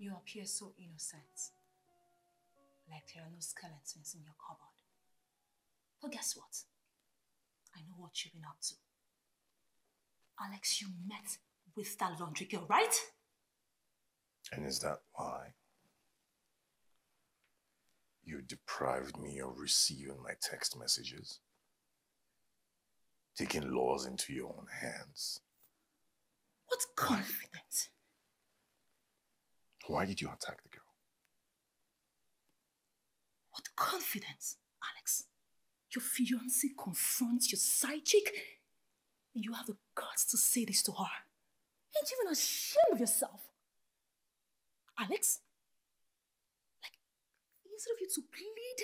You appear so innocent. Like there are no skeletons in your cupboard. But guess what? I know what you've been up to. Alex, you met with that laundry girl, right? And is that why you deprived me of receiving my text messages? Taking laws into your own hands? What confidence? Why did you attack the girl? What confidence, Alex? Your fiancé confronts your side chick and you have the guts to say this to her. Ain't you even ashamed of yourself? Alex? Like, instead of you to plead